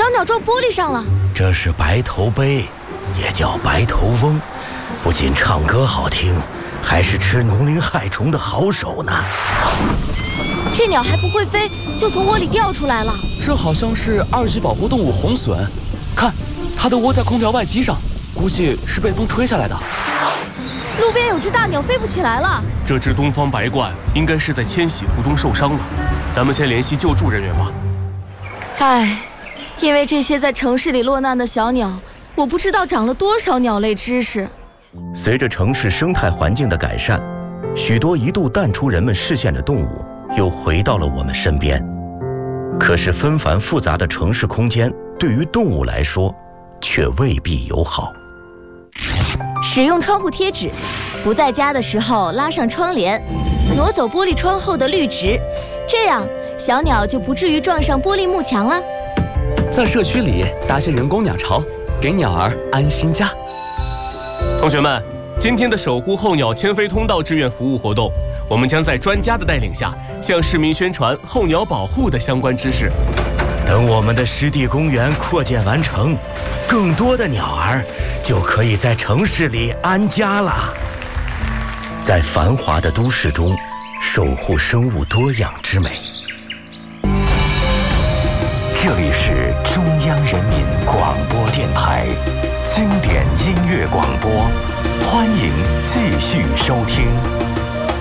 鸟撞玻璃上了。 这是白头鹎，也叫白头翁，不仅唱歌好听，还是吃农林害虫的好手呢。 这鸟还不会飞，就从窝里掉出来了。 这好像是2级保护动物红隼，看，它的窝在空调外机上，估计是被风吹下来的。 路边有只大鸟飞不起来了。 这只东方白鹳应该是在迁徙途中受伤了，咱们先联系救助人员吧。 唉，因为这些在城市里落难的小鸟，我不知道长了多少鸟类知识。 随着城市生态环境的改善，许多一度淡出人们视线的动物又回到了我们身边。可是纷繁复杂的城市空间对于动物来说却未必友好。 使用窗户贴纸，不在家的时候拉上窗帘，挪走玻璃窗后的绿植，这样小鸟就不至于撞上玻璃幕墙了。 在社区里搭些人工鸟巢，给鸟儿安心家。 同学们，今天的守护候鸟迁飞通道志愿服务活动，我们将在专家的带领下，向市民宣传候鸟保护的相关知识。 等我们的湿地公园扩建完成，更多的鸟儿就可以在城市里安家了。在繁华的都市中，守护生物多样之美。 这里是中央人民广播电台经典音乐广播，欢迎继续收听。